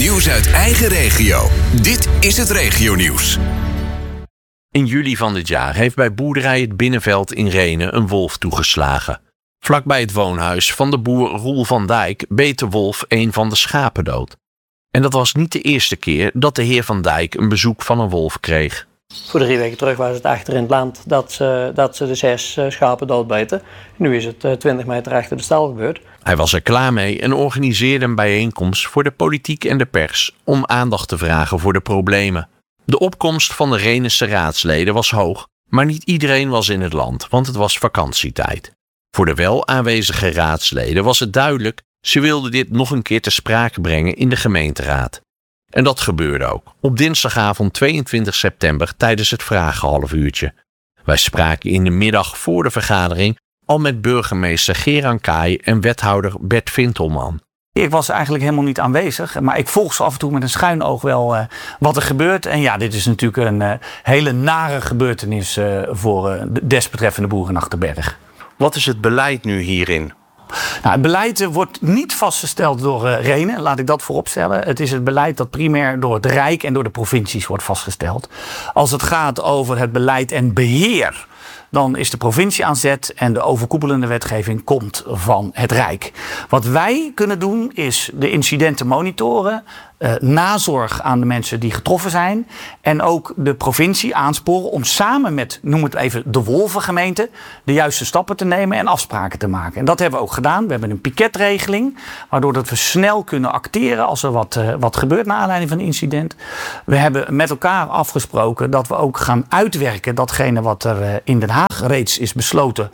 Nieuws uit eigen regio. Dit is het regionieuws. In juli van dit jaar heeft bij boerderij Het Binnenveld in Rhenen een wolf toegeslagen. Vlakbij het woonhuis van de boer Roel van Dijk beet de wolf een van de schapen dood. En dat was niet de eerste keer dat de heer Van Dijk een bezoek van een wolf kreeg. Voor 3 weken terug was het achter in het land dat ze de 6 schapen doodbeten. Nu is het 20 meter achter de stal gebeurd. Hij was er klaar mee en organiseerde een bijeenkomst voor de politiek en de pers om aandacht te vragen voor de problemen. De opkomst van de Rhenense raadsleden was hoog, maar niet iedereen was in het land, want het was vakantietijd. Voor de wel aanwezige raadsleden was het duidelijk, ze wilden dit nog een keer ter sprake brengen in de gemeenteraad. En dat gebeurde ook, op dinsdagavond 22 september tijdens het vragenhalfuurtje. Wij spraken in de middag voor de vergadering al met burgemeester Geran Kaai en wethouder Bert Vintelman. Ik was eigenlijk helemaal niet aanwezig, maar ik volg zo af en toe met een schuin oog wel wat er gebeurt. En ja, dit is natuurlijk een hele nare gebeurtenis voor de desbetreffende boer in Achterberg. Wat is het beleid nu hierin? Nou, het beleid wordt niet vastgesteld door Rhenen, laat ik dat vooropstellen. Het is het beleid dat primair door het Rijk en door de provincies wordt vastgesteld. Als het gaat over het beleid en beheer, dan is de provincie aan zet en de overkoepelende wetgeving komt van het Rijk. Wat wij kunnen doen is de incidenten monitoren, nazorg aan de mensen die getroffen zijn en ook de provincie aansporen om samen met, noem het even, de wolvengemeente de juiste stappen te nemen en afspraken te maken. En dat hebben we ook gedaan. We hebben een piketregeling, waardoor dat we snel kunnen acteren als er wat gebeurt naar aanleiding van een incident. We hebben met elkaar afgesproken dat we ook gaan uitwerken datgene wat er in Den Haag reeds is besloten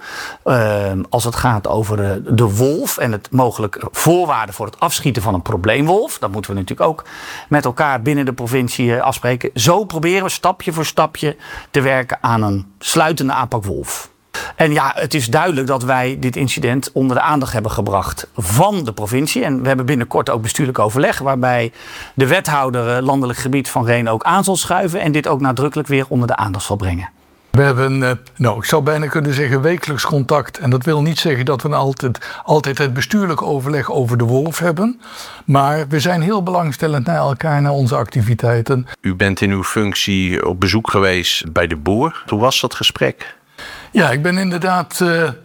als het gaat over de wolf en het mogelijk voorwaarden voor het afschieten van een probleemwolf. Dat moeten we natuurlijk ook met elkaar binnen de provincie afspreken. Zo proberen we stapje voor stapje te werken aan een sluitende aanpak wolf. En ja, het is duidelijk dat wij dit incident onder de aandacht hebben gebracht van de provincie. En we hebben binnenkort ook bestuurlijk overleg, waarbij de wethouder landelijk gebied van Rhenen ook aan zal schuiven en dit ook nadrukkelijk weer onder de aandacht zal brengen. We hebben, ik zou bijna kunnen zeggen, wekelijks contact. En dat wil niet zeggen dat we altijd het bestuurlijk overleg over de wolf hebben. Maar we zijn heel belangstellend naar elkaar, naar onze activiteiten. U bent in uw functie op bezoek geweest bij de boer. Hoe was dat gesprek? Ja, ik ben inderdaad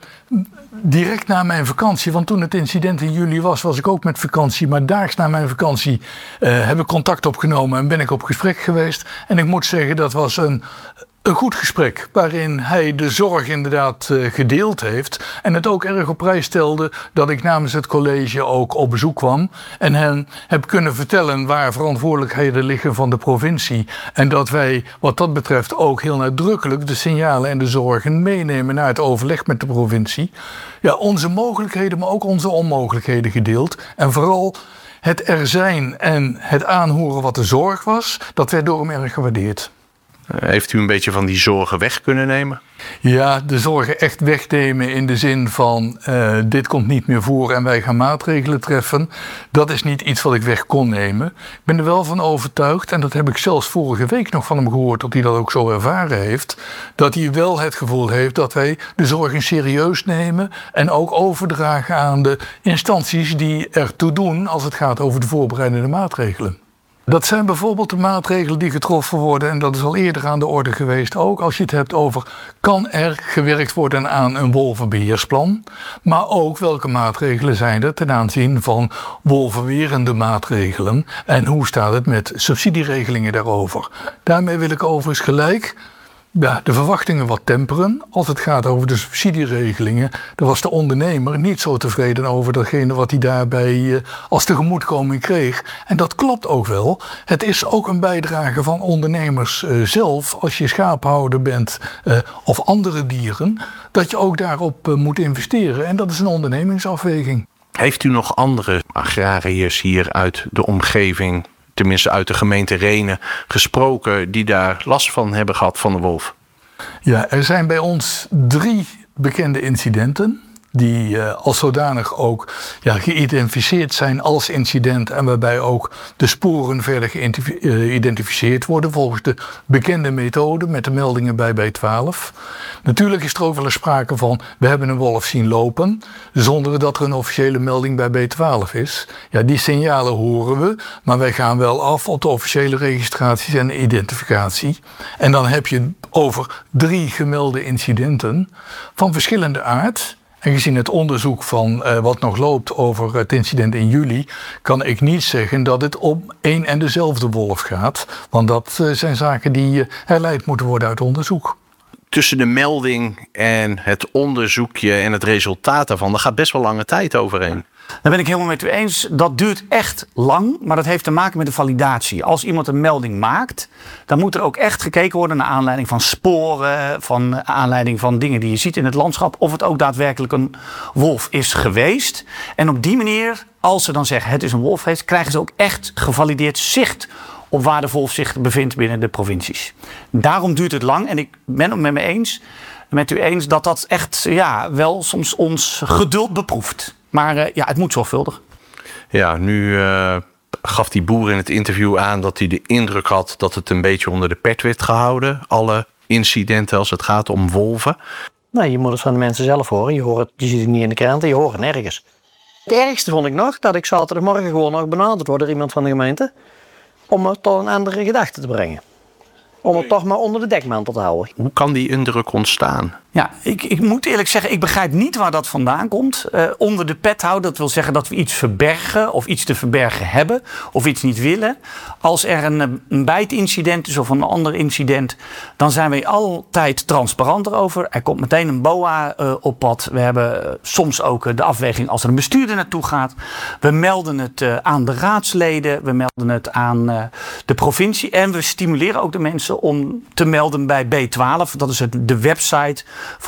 direct na mijn vakantie, want toen het incident in juli was ik ook met vakantie. Maar daags na mijn vakantie heb ik contact opgenomen en ben ik op gesprek geweest. En ik moet zeggen, dat was een goed gesprek waarin hij de zorg inderdaad gedeeld heeft. En het ook erg op prijs stelde dat ik namens het college ook op bezoek kwam. En hen heb kunnen vertellen waar verantwoordelijkheden liggen van de provincie. En dat wij wat dat betreft ook heel nadrukkelijk de signalen en de zorgen meenemen naar het overleg met de provincie. Ja, onze mogelijkheden, maar ook onze onmogelijkheden gedeeld. En vooral het er zijn en het aanhoren wat de zorg was, dat werd door hem erg gewaardeerd. Heeft u een beetje van die zorgen weg kunnen nemen? Ja, de zorgen echt wegnemen in de zin van dit komt niet meer voor en wij gaan maatregelen treffen. Dat is niet iets wat ik weg kon nemen. Ik ben er wel van overtuigd, en dat heb ik zelfs vorige week nog van hem gehoord, dat hij dat ook zo ervaren heeft, dat hij wel het gevoel heeft dat wij de zorgen serieus nemen en ook overdragen aan de instanties die ertoe doen als het gaat over de voorbereidende maatregelen. Dat zijn bijvoorbeeld de maatregelen die getroffen worden, en dat is al eerder aan de orde geweest ook, als je het hebt over kan er gewerkt worden aan een wolvenbeheersplan, maar ook welke maatregelen zijn er ten aanzien van wolvenwerende maatregelen en hoe staat het met subsidieregelingen daarover. Daarmee wil ik overigens gelijk de verwachtingen wat temperen. Als het gaat over de subsidieregelingen, dan was de ondernemer niet zo tevreden over datgene wat hij daarbij als tegemoetkoming kreeg. En dat klopt ook wel. Het is ook een bijdrage van ondernemers zelf, als je schaaphouder bent of andere dieren, dat je ook daarop moet investeren. En dat is een ondernemingsafweging. Heeft u nog andere agrariërs hier uit de omgeving, tenminste uit de gemeente Rhenen, gesproken die daar last van hebben gehad van de wolf? Ja, er zijn bij ons 3 bekende incidenten. die als zodanig ook geïdentificeerd zijn als incident en waarbij ook de sporen verder geïdentificeerd worden volgens de bekende methode met de meldingen bij B12. Natuurlijk is er ook wel eens sprake van, we hebben een wolf zien lopen zonder dat er een officiële melding bij B12 is. Ja, die signalen horen we, maar wij gaan wel af op de officiële registraties en identificatie. En dan heb je over 3 gemelde incidenten van verschillende aard. En gezien het onderzoek van wat nog loopt over het incident in juli, kan ik niet zeggen dat het om één en dezelfde wolf gaat. Want dat zijn zaken die herleid moeten worden uit onderzoek. Tussen de melding en het onderzoekje en het resultaat daarvan, daar gaat best wel lange tijd overheen. Daar ben ik helemaal met u eens. Dat duurt echt lang, maar dat heeft te maken met de validatie. Als iemand een melding maakt, dan moet er ook echt gekeken worden naar aanleiding van sporen, van aanleiding van dingen die je ziet in het landschap, of het ook daadwerkelijk een wolf is geweest. En op die manier, als ze dan zeggen het is een wolf geweest, krijgen ze ook echt gevalideerd zicht op waar de wolf zich bevindt binnen de provincies. Daarom duurt het lang en ik ben het met u eens dat dat echt wel soms ons geduld beproeft. Maar het moet zorgvuldig. Ja, nu gaf die boer in het interview aan dat hij de indruk had dat het een beetje onder de pet werd gehouden. Alle incidenten als het gaat om wolven. Nee, je moet het van de mensen zelf horen. Je ziet het niet in de kranten, je hoort het nergens. Het ergste vond ik nog dat ik zaterdagmorgen gewoon nog benaderd word door iemand van de gemeente om me tot een andere gedachte te brengen. Om het toch maar onder de dekmantel te houden. Hoe kan die indruk ontstaan? Ja, ik moet eerlijk zeggen, ik begrijp niet waar dat vandaan komt. Onder de pet houden, dat wil zeggen dat we iets verbergen of iets te verbergen hebben of iets niet willen. Als er een bijtincident is of een ander incident, dan zijn we altijd transparant erover. Er komt meteen een BOA op pad. We hebben soms ook de afweging als er een bestuurder naartoe gaat. We melden het aan de raadsleden, we melden het aan de provincie en we stimuleren ook de mensen om te melden bij B12. Dat is de website